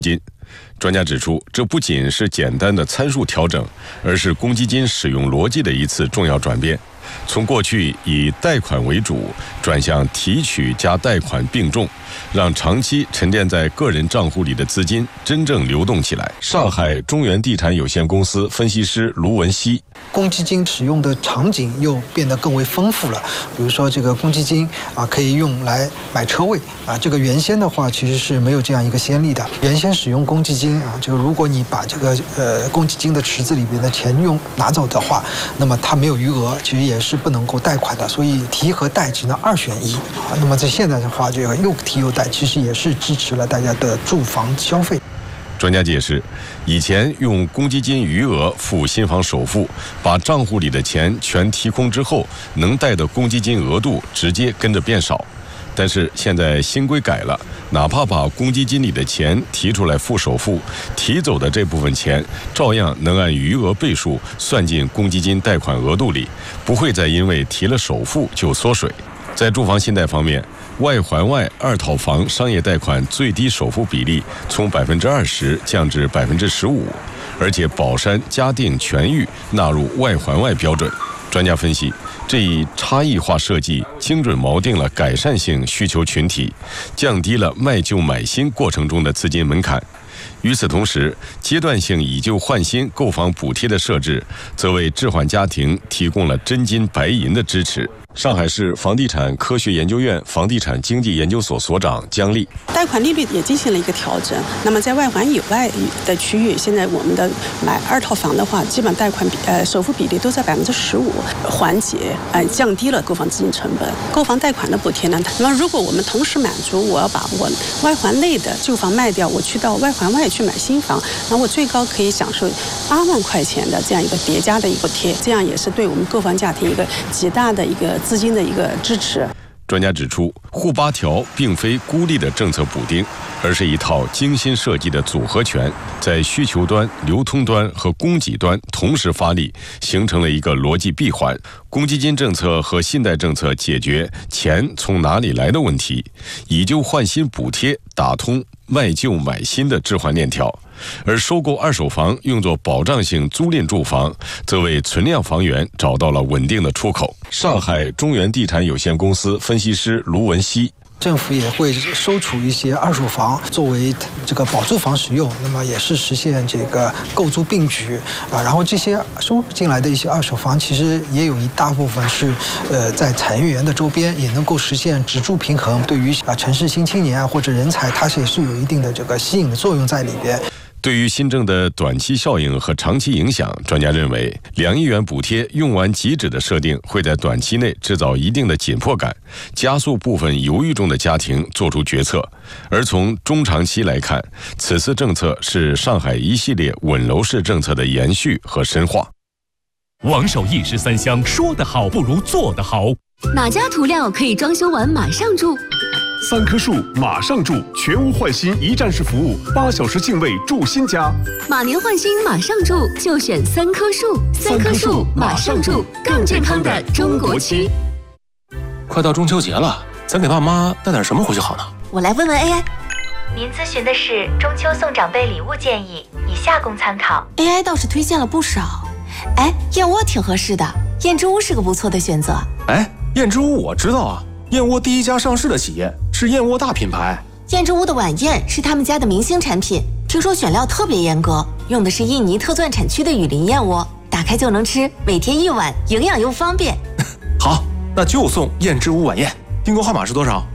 金。专家指出，这不仅是简单的参数调整，而是公积金使用逻辑的一次重要转变。从过去以贷款为主，转向提取加贷款并重，让长期沉淀在个人账户里的资金真正流动起来。上海中原地产有限公司分析师卢文熙， 公积金使用的场景又变得更为丰富了。比如说，这个公积金可以用来买车位这个原先的话其实是没有这样一个先例的。原先使用公积金这个如果你把这个公积金的池子里边的钱拿走的话，那么它没有余额，其实也是不能够贷款的，所以提和贷只能2选1那么在现在的话，这个又提又贷，其实也是支持了大家的住房消费。 专家解释，以前用公积金余额付新房首付，把账户里的钱全提空之后，能贷的公积金额度直接跟着变少。但是现在新规改了，哪怕把公积金里的钱提出来付首付，提走的这部分钱照样能按余额倍数算进公积金贷款额度里，不会再因为提了首付就缩水。在住房信贷方面，外环外2套房商业贷款最低首付比例从20%降至15%，而且宝山、嘉定、全域纳入外环外标准。专家分析，这一差异化设计精准锚定了改善性需求群体，降低了卖旧买新过程中的资金门槛。与此同时，阶段性以旧换新购房补贴的设置，则为置换家庭提供了真金白银的支持。上海市房地产科学研究院房地产经济研究所所长姜丽， 贷款利率也进行了一个调整。那么在外环以外的区域，现在我们的买2套房的话，基本贷款首付比例都在15%，缓解降低了购房资金成本。购房贷款的补贴呢，那么如果我们同时满足我要把我外环内的旧房卖掉，我去到外环外去买新房，那我最高可以享受8万块钱的这样一个叠加的一个补贴，这样也是对我们购房家庭一个极大的一个资金的一个支持。 专家指出，沪8条并非孤立的政策补丁，而是一套精心设计的组合拳，在需求端、流通端和供给端同时发力，形成了一个逻辑闭环。公积金政策和信贷政策解决钱从哪里来的问题，以旧换新补贴打通卖旧买新的置换链条，而收购2手房用作保障性租赁住房，则为存量房源找到了稳定的出口。上海中原地产有限公司分析师卢文熙， 政府也会收储一些2手房作为这个保住房使用，那么也是实现这个购租并举然后这些收进来的一些2手房，其实也有一大部分是在产业园的周边，也能够实现直住平衡。对于城市新青年或者人才，它也是有一定的这个吸引的作用在里边。 对于新政的短期效应和长期影响，专家认为2亿元补贴用完即止的设定会在短期内制造一定的紧迫感，加速部分犹豫中的家庭做出决策。而从中长期来看，此次政策是上海一系列稳楼市政策的延续和深化。 王守义13香，说得好不如做得好。 哪家涂料可以装修完马上住 ？3棵树马上住，全屋换新一站式服务，8小时净位住新家。 马年换新马上住，就选3棵树。3棵树马上住，更健康的中国区。 快到中秋节了，咱给爸妈带点什么回去好呢？ 我来问问 AI。 您咨询的是中秋送长辈礼物建议，以下供参考。 AI 倒是推荐了不少。燕窝挺合适的，燕之屋是个不错的选择。 燕之屋我知道啊，燕窝第1家上市的企业，是燕窝大品牌。 燕之屋的晚宴是他们家的明星产品，听说选料特别严格，用的是印尼特钻产区的雨林燕窝，打开就能吃，每天1碗，营养又方便。 好，那就送燕之屋晚宴。订购号码是多少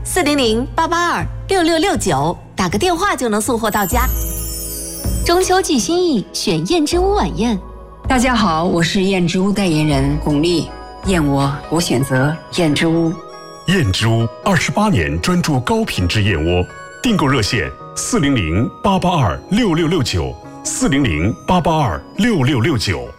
？400-882-6669，打个电话就能送货到家。 中秋寄心意，选燕之屋晚宴。 大家好，我是燕之屋代言人巩俐。燕窝我选择燕之屋。 燕之屋28年专注高品质燕窝，订购热线400-882-6669，400-882-6669。